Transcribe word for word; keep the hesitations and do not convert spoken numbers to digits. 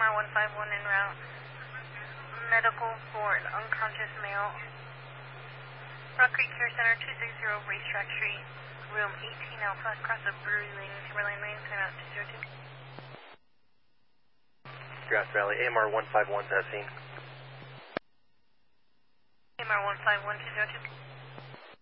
R one five one en route. Medical for an unconscious male. Rock Creek Care Center, two sixty Racetrack Street, room eighteen Alpha, across the Brewery Lane, Timberline Lane, sign out two zero two. Grass Valley, A M R one five one's at scene. A M R one five one two zero two.